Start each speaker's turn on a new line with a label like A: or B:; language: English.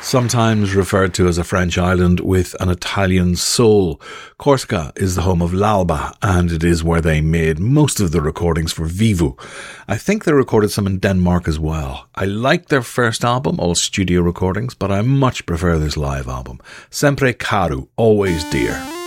A: Sometimes referred to as a French island with an Italian soul, Corsica is the home of L'Alba, and it is where they made most of the recordings for Vivu. I think they recorded some in Denmark as well. I like their first album, all studio recordings, but I much prefer this live album. Sempre caro, always dear.